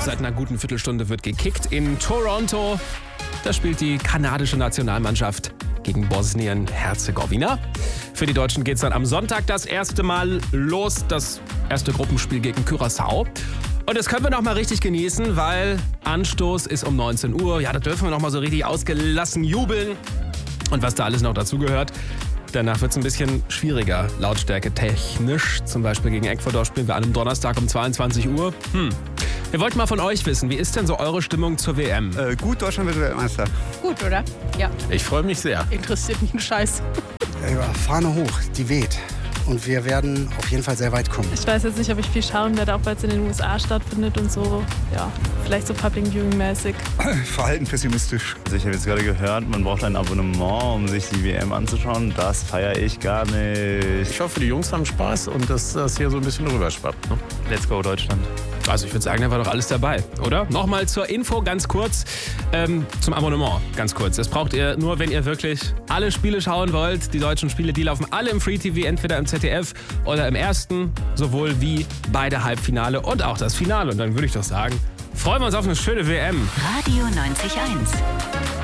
Seit einer guten Viertelstunde wird gekickt in Toronto. Da spielt die kanadische Nationalmannschaft gegen Bosnien-Herzegowina. Für die Deutschen geht es dann am Sonntag das erste Mal los. Das erste Gruppenspiel gegen Curaçao. Und das können wir noch mal richtig genießen, weil Anstoß ist um 19 Uhr. Ja, da dürfen wir noch mal so richtig ausgelassen jubeln. Und was da alles noch dazugehört. Danach wird es ein bisschen schwieriger, Lautstärke technisch. Zum Beispiel gegen Ecuador spielen wir an einem Donnerstag um 22 Uhr. Wir wollten mal von euch wissen, wie ist denn so eure Stimmung zur WM? Gut, Deutschland wird Weltmeister. Gut, oder? Ja. Ich freue mich sehr. Interessiert mich ein Scheiß. Ja, Fahne hoch, die weht. Und wir werden auf jeden Fall sehr weit kommen. Ich weiß jetzt nicht, ob ich viel schauen werde, auch weil es in den USA stattfindet und so. Ja, vielleicht so Public Viewing-mäßig. Verhalten pessimistisch. Also ich habe jetzt gerade gehört, man braucht ein Abonnement, um sich die WM anzuschauen. Das feiere ich gar nicht. Ich hoffe, die Jungs haben Spaß und dass das hier so ein bisschen rüberschwappt. Ne? Let's go Deutschland. Also ich würde sagen, da war doch alles dabei, oder? Nochmal zur Info ganz kurz, zum Abonnement ganz kurz. Das braucht ihr nur, wenn ihr wirklich alle Spiele schauen wollt. Die deutschen Spiele, die laufen alle im Free TV, entweder im ZDF oder im ersten, sowohl wie beide Halbfinale und auch das Finale. Und dann würde ich doch sagen, freuen wir uns auf eine schöne WM. Radio 90.1